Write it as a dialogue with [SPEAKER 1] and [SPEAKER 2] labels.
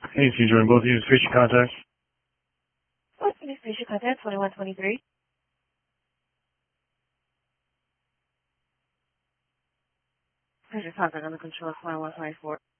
[SPEAKER 1] Hey, Cedar, both of you, face your contact.
[SPEAKER 2] What? Please face your contact, 2123. Face your contact on the control, 2124.